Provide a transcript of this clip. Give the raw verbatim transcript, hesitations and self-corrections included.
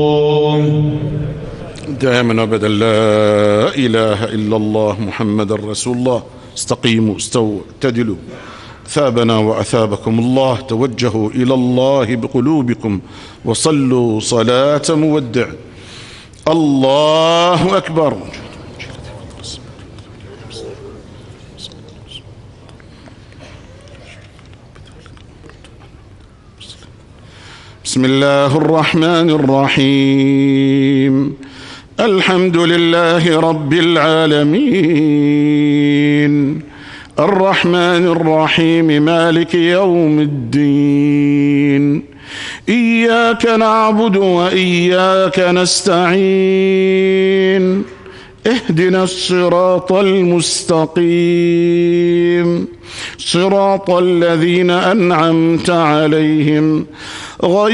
دائما أبدا لا إله إلا الله محمد رسول الله. استقيموا استووا اعتدلوا. ثابنا وأثابكم الله. توجهوا إلى الله بقلوبكم وصلوا صلاة مودع. الله أكبر. بسم الله الرحمن الرحيم. الحمد لله رب العالمين الرحمن الرحيم مالك يوم الدين. إياك نعبد وإياك نستعين. اهدنا الصراط المستقيم صراط الذين أنعمت عليهم غير